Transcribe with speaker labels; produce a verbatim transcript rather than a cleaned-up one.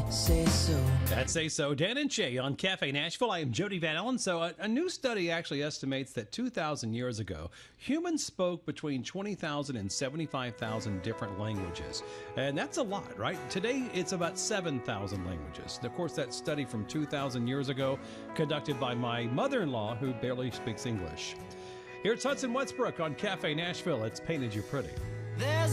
Speaker 1: say so.
Speaker 2: That's Say So. Dan and Shay on Cafe Nashville. I am Jody Van Allen. So a, a new study actually estimates that two thousand years ago, humans spoke between twenty thousand and seventy-five thousand different languages. And that's a lot, right? Today, it's about seven thousand languages. Of course, that study from two thousand years ago, conducted by my mother-in-law, who barely speaks English. Here's Hudson Westbrook on Cafe Nashville. It's Painted You Pretty.
Speaker 1: There's